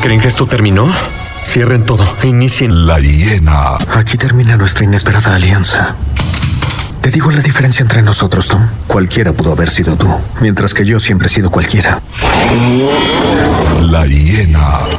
creen que esto terminó? Cierren todo e inicien. La hiena. Aquí termina nuestra inesperada alianza. Te digo la diferencia entre nosotros, Tom. Cualquiera pudo haber sido tú, mientras que yo siempre he sido cualquiera. La hiena.